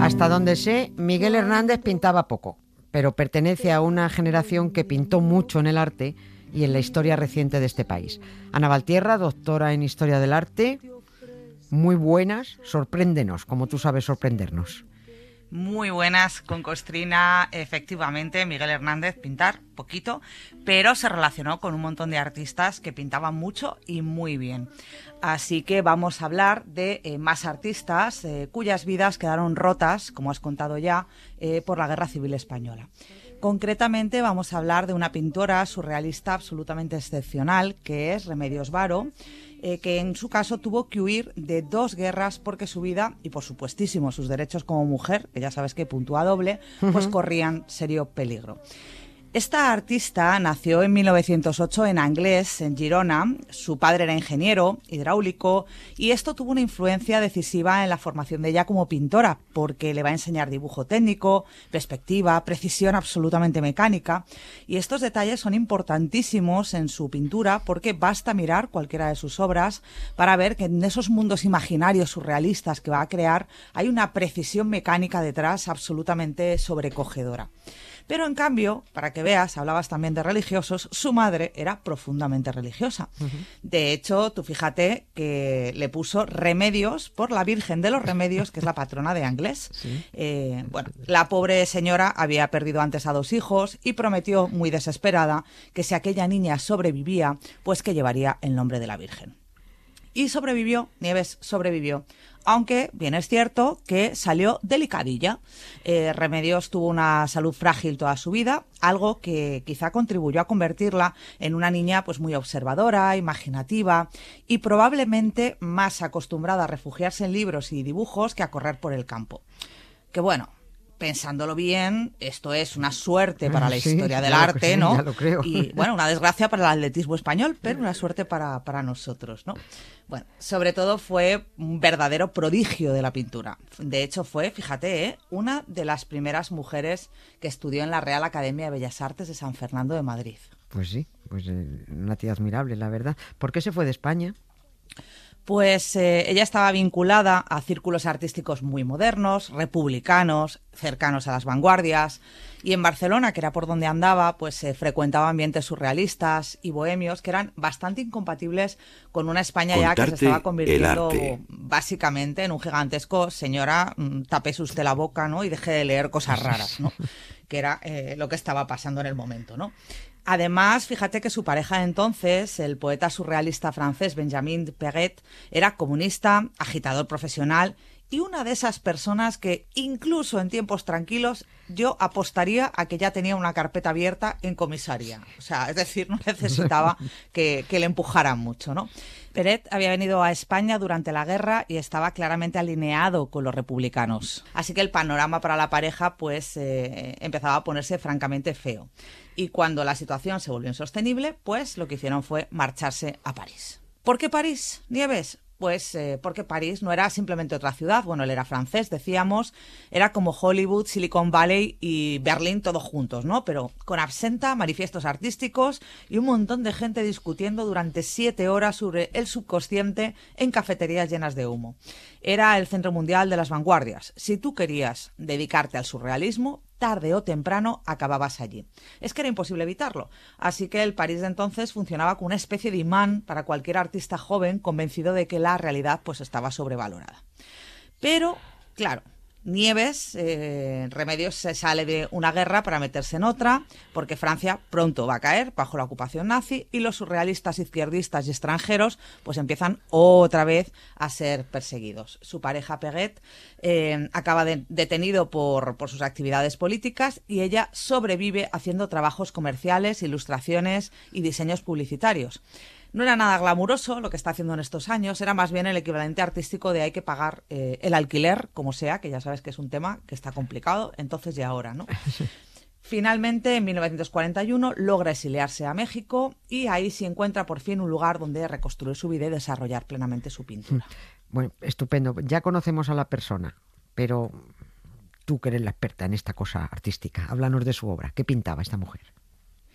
Hasta donde sé, Miguel Hernández pintaba poco, pero pertenece a una generación que pintó mucho en el arte y en la historia reciente de este país. Ana Valtierra, doctora en Historia del Arte, muy buenas, sorpréndenos, como tú sabes sorprendernos. Muy buenas, con Costrina, efectivamente, Miguel Hernández, pintar poquito, pero se relacionó con un montón de artistas que pintaban mucho y muy bien. Así que vamos a hablar de más artistas cuyas vidas quedaron rotas, como has contado ya, por la Guerra Civil Española. Concretamente vamos a hablar de una pintora surrealista absolutamente excepcional, que es Remedios Varo, que en su caso tuvo que huir de 2 guerras porque su vida y por supuestísimo sus derechos como mujer, que ya sabes que puntúa doble, pues corrían serio peligro. Esta artista nació en 1908 en Anglès, en Girona. Su padre era ingeniero hidráulico y esto tuvo una influencia decisiva en la formación de ella como pintora, porque le va a enseñar dibujo técnico, perspectiva, precisión absolutamente mecánica. Y estos detalles son importantísimos en su pintura porque basta mirar cualquiera de sus obras para ver que en esos mundos imaginarios surrealistas que va a crear hay una precisión mecánica detrás absolutamente sobrecogedora. Pero en cambio, para que veas, hablabas también de religiosos, su madre era profundamente religiosa. De hecho, tú fíjate que le puso Remedios por la Virgen de los Remedios, que es la patrona de Anglès. Sí. Bueno, la pobre señora había perdido antes a 2 hijos y prometió muy desesperada que si aquella niña sobrevivía, pues que llevaría el nombre de la Virgen. Y sobrevivió, Nieves sobrevivió. Aunque bien es cierto que salió delicadilla. Remedios tuvo una salud frágil toda su vida, algo que quizá contribuyó a convertirla en una niña pues muy observadora, imaginativa y probablemente más acostumbrada a refugiarse en libros y dibujos que a correr por el campo. Que bueno, pensándolo bien, esto es una suerte para la historia del arte, sí, ¿no? Ya lo creo. Y bueno, una desgracia para el atletismo español, pero una suerte para nosotros, ¿no? Bueno, sobre todo fue un verdadero prodigio de la pintura. De hecho fue, fíjate, una de las primeras mujeres que estudió en la Real Academia de Bellas Artes de San Fernando de Madrid. Pues sí, una tía admirable, la verdad. ¿Por qué se fue de España? Pues ella estaba vinculada a círculos artísticos muy modernos, republicanos, cercanos a las vanguardias, y en Barcelona, que era por donde andaba, pues frecuentaba ambientes surrealistas y bohemios que eran bastante incompatibles con una España ya que se estaba convirtiendo básicamente en un gigantesco señora, tápese usted la boca, ¿no? Y deje de leer cosas raras, ¿no? Que era lo que estaba pasando en el momento, ¿no? Además, fíjate que su pareja de entonces, el poeta surrealista francés Benjamin Perret, era comunista, agitador profesional y una de esas personas que incluso en tiempos tranquilos yo apostaría a que ya tenía una carpeta abierta en comisaría. O sea, es decir, no necesitaba que le empujaran mucho, ¿no? Perret había venido a España durante la guerra y estaba claramente alineado con los republicanos. Así que el panorama para la pareja pues empezaba a ponerse francamente feo. Y cuando la situación se volvió insostenible, pues lo que hicieron fue marcharse a París. ¿Por qué París, Nieves? Pues porque París no era simplemente otra ciudad. Bueno, él era francés, decíamos, era como Hollywood, Silicon Valley y Berlín todos juntos, ¿no? Pero con absenta, manifiestos artísticos y un montón de gente discutiendo durante 7 horas sobre el subconsciente en cafeterías llenas de humo. Era el centro mundial de las vanguardias. Si tú querías dedicarte al surrealismo, tarde o temprano acababas allí. Es que era imposible evitarlo. Así que el París de entonces funcionaba como una especie de imán para cualquier artista joven convencido de que la realidad pues estaba sobrevalorada. Pero, claro, Nieves, Remedios se sale de una guerra para meterse en otra, porque Francia pronto va a caer bajo la ocupación nazi y los surrealistas izquierdistas y extranjeros pues empiezan otra vez a ser perseguidos. Su pareja Perret acaba detenido por sus actividades políticas y ella sobrevive haciendo trabajos comerciales, ilustraciones y diseños publicitarios. No era nada glamuroso lo que está haciendo en estos años, era más bien el equivalente artístico de hay que pagar el alquiler, como sea, que ya sabes que es un tema que está complicado, entonces y ahora, ¿no? Finalmente, en 1941, logra exiliarse a México y ahí sí encuentra por fin un lugar donde reconstruir su vida y desarrollar plenamente su pintura. Bueno, estupendo. Ya conocemos a la persona, pero tú que eres la experta en esta cosa artística, háblanos de su obra. ¿Qué pintaba esta mujer?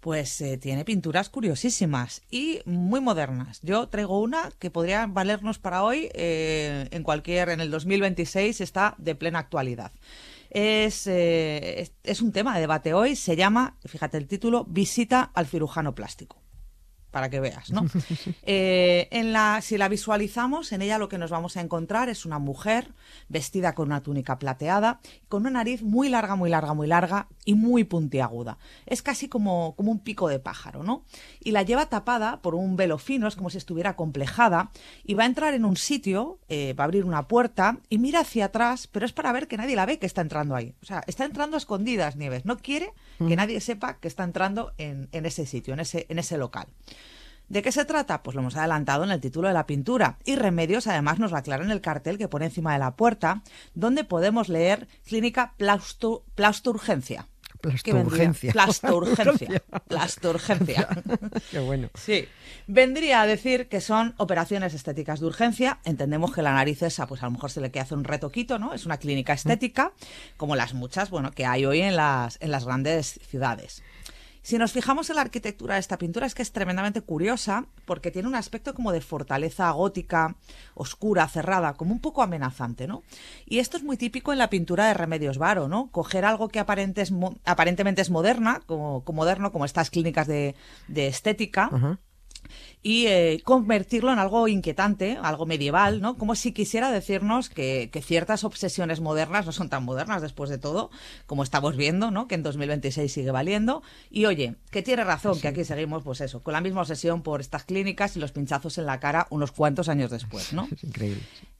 Pues tiene pinturas curiosísimas y muy modernas. Yo traigo una que podría valernos para hoy, en el 2026 está de plena actualidad. Es un tema de debate hoy, se llama, fíjate el título, Visita al cirujano plástico. Para que veas, ¿no? Si la visualizamos, en ella lo que nos vamos a encontrar es una mujer vestida con una túnica plateada, con una nariz muy larga, muy larga, muy larga y muy puntiaguda. Es casi como un pico de pájaro, ¿no? Y la lleva tapada por un velo fino, es como si estuviera acomplejada, y va a entrar en un sitio, va a abrir una puerta y mira hacia atrás, pero es para ver que nadie la ve que está entrando ahí. O sea, está entrando a escondidas, Nieves. No quiere que nadie sepa que está entrando en ese sitio, en ese local. ¿De qué se trata? Pues lo hemos adelantado en el título de la pintura. Y Remedios además nos lo aclara en el cartel que pone encima de la puerta, donde podemos leer Clínica Plasturgencia. Plasturgencia. Plasturgencia. Qué bueno. Sí. Vendría a decir que son operaciones estéticas de urgencia. Entendemos que la nariz esa, pues a lo mejor se le quiere hacer un retoquito, ¿no? Es una clínica estética, como las muchas, bueno, que hay hoy en las grandes ciudades. Si nos fijamos en la arquitectura de esta pintura, es que es tremendamente curiosa porque tiene un aspecto como de fortaleza gótica, oscura, cerrada, como un poco amenazante, ¿no? Y esto es muy típico en la pintura de Remedios Varo, ¿no? Coger algo que aparentemente es moderno, como estas clínicas de estética. Uh-huh. Y convertirlo en algo inquietante, algo medieval, ¿no? Como si quisiera decirnos que ciertas obsesiones modernas no son tan modernas después de todo, como estamos viendo, ¿no? Que en 2026 sigue valiendo. Y oye, que tiene razón, sí, que aquí seguimos, pues eso, con la misma obsesión por estas clínicas y los pinchazos en la cara unos cuantos años después, ¿no? Es increíble.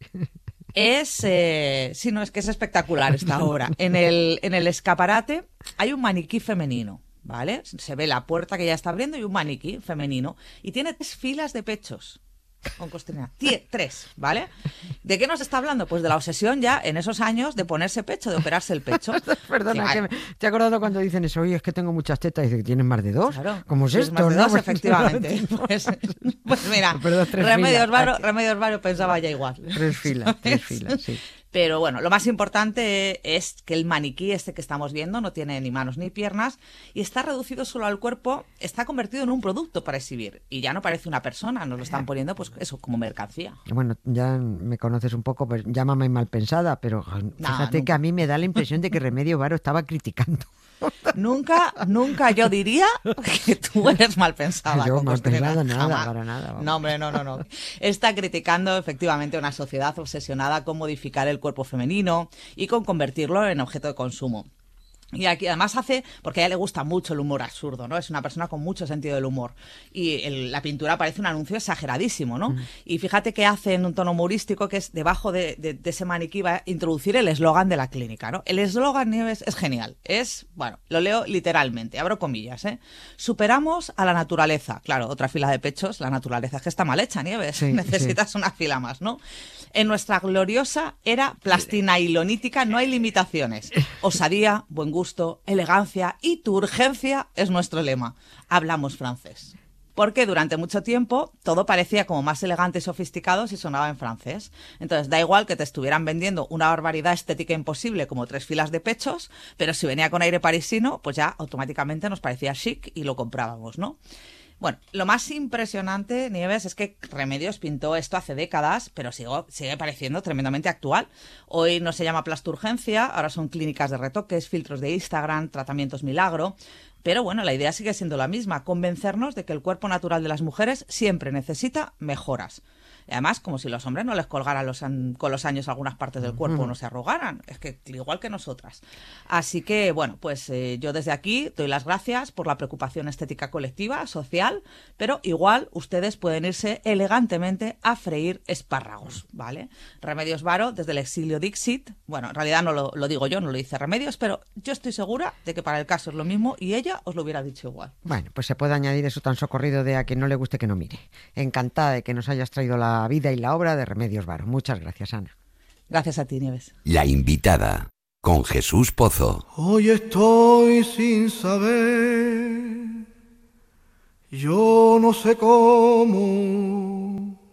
Sí, no, es que es espectacular esta obra. En el escaparate hay un maniquí femenino, ¿vale? Se ve la puerta que ya está abriendo y un maniquí femenino. Y tiene 3 filas de pechos con costurera. 3, ¿vale? ¿De qué nos está hablando? Pues de la obsesión ya en esos años de ponerse pecho, de operarse el pecho. Perdona, claro. que te he acordado cuando dicen eso, oye, es que tengo muchas tetas, y dice que tienes más de 2. Claro, ¿Cómo es esto? Más de 2, ¿no? efectivamente. Pues mira, Remedios Varo pensaba ya igual. 3 filas, sí. Pero bueno, lo más importante es que el maniquí este que estamos viendo no tiene ni manos ni piernas y está reducido solo al cuerpo, está convertido en un producto para exhibir y ya no parece una persona, nos lo están poniendo pues eso, como mercancía. Bueno, ya me conoces un poco, pues llámame mal pensada, pero fíjate que a mí me da la impresión de que Remedios Varo estaba criticando. Nunca yo diría que tú eres mal pensada. Yo mal pensada nada, para nada. Vamos. No, hombre, no. Está criticando efectivamente una sociedad obsesionada con modificar el cuerpo femenino y con convertirlo en objeto de consumo. Y aquí además porque a ella le gusta mucho el humor absurdo, ¿no? Es una persona con mucho sentido del humor. Y la pintura parece un anuncio exageradísimo, ¿no? Y fíjate que hace en un tono humorístico que es debajo de ese maniquí va a introducir el eslogan de la clínica, ¿no? El eslogan, Nieves, es genial. Bueno, lo leo literalmente, abro comillas, ¿eh? Superamos a la naturaleza. Claro, otra fila de pechos, la naturaleza es que está mal hecha, Nieves. Sí, necesitas una fila más, ¿no? En nuestra gloriosa era plastinailonítica no hay limitaciones. Osadía, buen gusto, elegancia y turgencia es nuestro lema. Hablamos francés. Porque durante mucho tiempo todo parecía como más elegante y sofisticado si sonaba en francés. Entonces da igual que te estuvieran vendiendo una barbaridad estética imposible como 3 filas de pechos, pero si venía con aire parisino, pues ya automáticamente nos parecía chic y lo comprábamos, ¿no? Bueno, lo más impresionante, Nieves, es que Remedios pintó esto hace décadas, pero sigue pareciendo tremendamente actual. Hoy no se llama plasturgencia, ahora son clínicas de retoques, filtros de Instagram, tratamientos milagro. Pero bueno, la idea sigue siendo la misma, convencernos de que el cuerpo natural de las mujeres siempre necesita mejoras. Y además, como si los hombres no les colgaran con los años algunas partes del cuerpo, no se arrugaran. Es que igual que nosotras. Así que, bueno, pues yo desde aquí doy las gracias por la preocupación estética colectiva, social, pero igual ustedes pueden irse elegantemente a freír espárragos, ¿vale? Remedios Varo, desde el exilio Dixit. Bueno, en realidad no lo digo yo, no lo dice Remedios, pero yo estoy segura de que para el caso es lo mismo y ella os lo hubiera dicho igual. Bueno, pues se puede añadir eso tan socorrido de a quien no le guste que no mire. Encantada de que nos hayas traído la vida y la obra de Remedios Varo. Muchas gracias, Ana. Gracias a ti, Nieves. La invitada, con Jesús Pozo. Hoy estoy sin saber, yo no sé cómo,